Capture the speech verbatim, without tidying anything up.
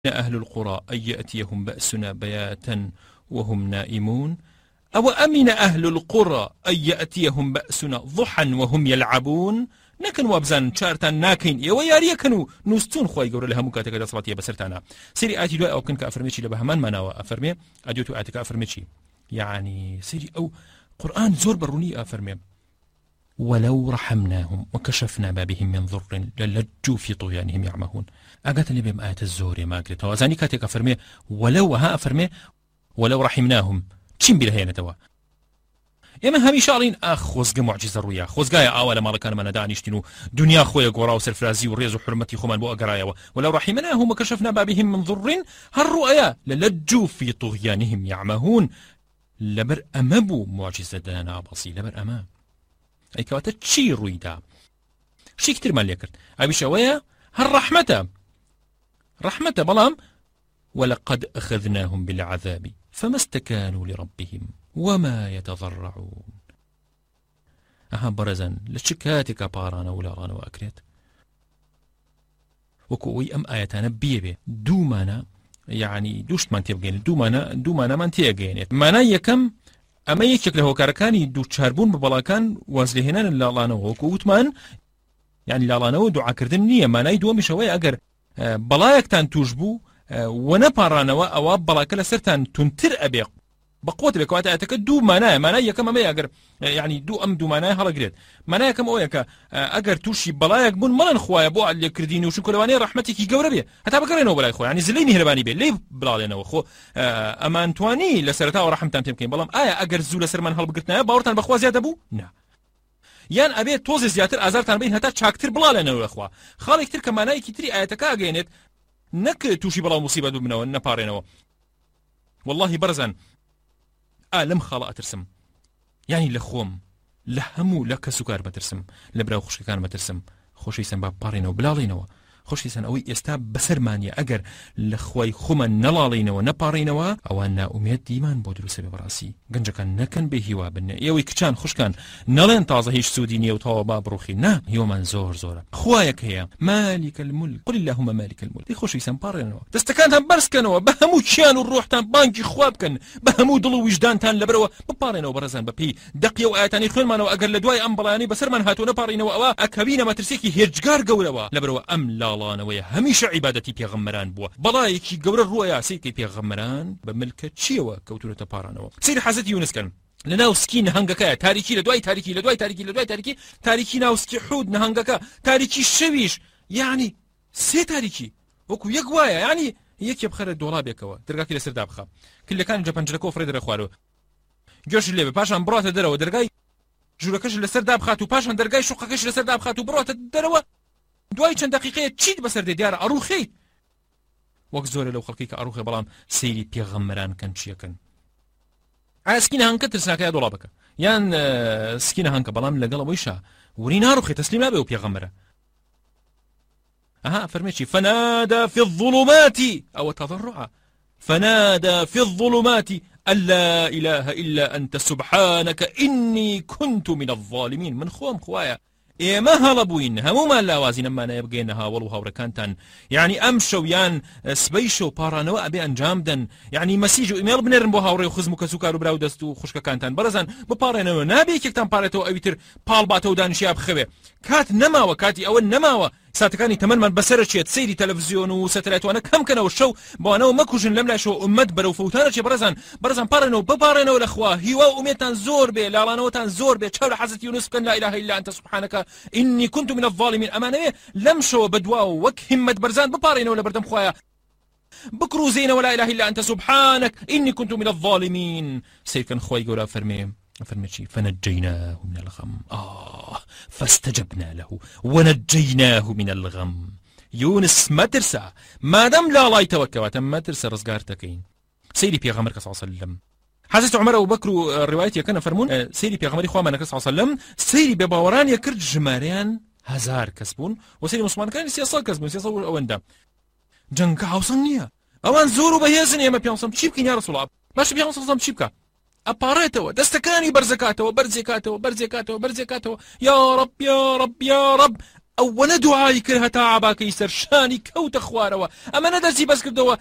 أهل القرى أن يأتيهم بأسنا بياتا وهم نائمون أو أمن أهل القرى أن يأتيهم بأسنا ضحى وهم يلعبون نكن وابزان شارتان ناكين يو ياريكنو نوستون خوي جور لها مكاتك دصلاتي بسرتانا سيري آتي دو أو كنك أفرميشي لبهمان ما ناوى أفرمي أديوتو آتك أفرميشي يعني سيري أو قرآن زور بروني أفرمي ولو رحمناهم وكشفنا ما بهم من ضر للجوا في طغيانهم يعمهون أقات اللي بهم آيات الزور ما قلت وزاني كاتك أفرمي ولو ها أفرمي ولو رحمناهم تشين بلا هنا توا ئێمە هەمیشە ئەڵین ئاخ خۆزگە معجزە ڕوویە خۆزگایە ئاوا لە ماڵەکانمانە دانیشتین و دنیا خۆیە گۆڕا و سەرفرازی و ڕێز و حرمەتی خۆمان بۆ ئەگەڕایەوە ولو رحمناهم وكشفنا ما بهم من ضر هەڕوئەیە للجوا في طغيانهم يعمهون لەبەر ئەمە بوو معجزە دانا بەسی لەبەر ئەمە ئەی کەواتە چی ڕوویدا شتێکترمان لێ کرد ئەویشەوەیە هەر ڕەحمەتە ڕەحمەتە بەڵام ولقد أخذناهم بالعذاب فما استكانوا لربهم وما يتضرعون أها برزن لشكاتك بارانا ولا رانا وأكريت وكوي أم آياتنا بيبي دومانا يعني دوشت من تبقين دومانا دومانا من تيجين مانا يكم أما يكشك له كاركاني دو تشاربون ببلاكان وازلهنان اللالانو وكوتمان يعني لالانو دعا كردن نية مانا يدوم بشوية أجر بلايكتان توجبو ونبارانا أو بلاكلا سرتان تنتر أبيق بقوة بكوات أتك دو معناه معناه يكم ما يقدر يعني دو أم دو معناه هلا قريت معناه يكم أو يك أجر توشي بلايك بون ملن خوايا بو على كرديني وشو كلواني رحمتك يجور بيه حتى بكرنا وبلاي خو يعني زليني هرباني بيه ليه بلا لنا وخو أما أنتواني لسرتها ورحمتهم تمكين بلام آية أجر زول سر من هلا بقتنا باورتان بخوا زيادة بو نا يان أبي توز زيادة أزارتان بين هتا شاكتر بلا لنا وخوا خالي كتير كمان أي كتير آياتك أجينت نك توشي بلا مصيبة بمنا نبارينا والله برزان آلم خاڵ ئەترسم یعنی لە خۆم لە هەموو لە کەس و کار بەترسم لە براو خوشکەکان بەترسم خۆشەویستم با بپارڕێنەوە بلاڵێنەوە خۆشەویستن ئەوەی ئێستا بەسەرمانیە ئەگەر لە خوای خۆمان نەڵاڵێنەوە نەپارڕێنەوە ئەوان نائومێد دیمان بۆ دروستە بێ بەڕاستی گەنجەکان نەکەن بێ هیوا بنێ ئێوەی کچان خوشکان نەڵێن تازە هیچ سوودی نییە و تەواو با بڕوخی نا هیوەمان زۆر زۆرە خوایەک هەیە مالک الملک قل اللهم مالک الملک دەی خۆشەویستم پارڕێنەوە دەستەکانتان بەرزکەنەوە بە هەموو چیان و ڕۆحتان بانگی خوا بکەن بە هەموو دڵ و وجدانتان لەبەرەوە بپارڕێنەوە بەڕێزان بەپێی دەقیە و ئاەتانی خوێنمانەوە ئەگەر لە دوای ئەم بەڵایانەی بەسەرمان هاتووە نەپارڕینەوە ئەوە ئەکەوینە مەترسێکی هێرجگار گەورەوە لەبەرەوە ئەم لاڵانەوەیە هەمیشە عیبادەتی پێغەمبەران بووە بەڵایەکی گەورە ڕوویە سەیری پێغەمبەران بە ملکە چیەوە کەوتونەتە پارانەوە سەیری حەزەتی یونسکەن لەناو سکی نەهەنگەکەیە تاریکی لە دوای تاریکی لە دوای تاریکی لە دوای تاریکی تاریکی ناو سکی حود نەهەنگەکە تاریکی شەویش یعنی سێ تاریکی وەکو یەک وایە یعنی یەکێ بخەرە دۆڵابێکەوە دەرگاکی لەسەردا بخە کلەکانی جەپەنجەکە فڕێ دەرە خوارەوە گوێش لێبێ پاشان بڕاتە دەرەوە دەرگای ژوورەکەش لەسەردا بخات و پاشان دەرگای شوقەکەش لەسەردا بخات و بڕاتە دەرەوە دوای چەند دقیقەیە چیت بەسەر دێ دیارە ئەڕوخەیت وەک زۆرە لەو خەڵکی کە ئەڕوخێ بەڵام سەیری پێغەمبەران کەن چیەکەن ئایا سکینە هەنگکە ترسناکەیە دۆڵابەکە یان سکینە هەنگکە بەڵام لەگەڵ ئەوەیشا وری ناڕوخێ تەسلیم نابێ و پێغەمبەرە ئەها فەرمێکی فنادى في الظلمات أو تضرعا فنادى في الظلمات أن لا إله إلا أنت سبحانك إني كنت من الظالمين من خوام خوايا ئێمە هەڵەبووین هەمومان لاوازینەمانە بگەینە هاوڵ و هاوڕەکانتان یعنی ئەم شەویان سبەی شەو پاڕانەوە ئەبێ ئەنجام بدەن یعنی مەسیج و ئیمێڵ بنێرن بۆ هاوڕێ و خزم و کەسوکار و براو دەست و خوشکەکانتان بەڕێزان بپاڕێنەوە نابێ یەکێکتان پارێتەوە ئەویتر پاڵ باتە و دانیشیا بخەوێ کات نەماوە کاتی ئەوە نەماوە ساتەکانی تەمەنمان بەسەرچێت سەیری تەلەڤیزیۆن و سەتەلایتوانە کەمکەنەوە شەو بۆانەوە مەکوژن لەم لاشەوە ئومەت بەرەو فەوتانەچێ بەڕێزان بەڕێزان پاڕێنەوە بپارێنەوە لەخوا هیوا و ئومێدتان زۆر بێ لاڵانەوەتان زۆر بێ چاو لە حەزەتی یونس بکەن لا إله إلا أنت سبحانك إني كنت من الظالمين ئەمانەوێ لەم شەوە بەدواوە وەک هیممەت بەرزان بپارێنەوە لە بەردەم خوایە بکروزینەوە لا إله إلا أنت سبحانك إني كنت من الظالمين سيركن خوای گەورە فەرمێ فرمتشي فنجيناه من الغم آه فاستجبنا له ونجيناه من الغم يونس ما ترسى ما دام لا الله يتوكل ما ترسى رزقارتكين سيدي بيغمر صلى الله عليه وسلم حضرت عمر أبو بكر الرواية كان فرمون سيدي بيغمر إخوة صلى الله عليه وسلم سيدي بباوران يكرد جماريان هزار كسبون وسيدي مسلمان كان سياسة كسبون سياسة أوندا جنك عوصنية أوان زوروا بهيزن يا ما بيانصم شيبكين يا رسول الله باش بيانصم شيبكا أباريتوا دستكاني برزكاتوا برزكاتوا برزكاتوا برزكاتوا يا رب يا رب يا رب ئەوەنە دوعای کرد هەتا عاباکەی سەر شانی کەوتە خوارەوە ئەمە نەدەستی بەس کردەوە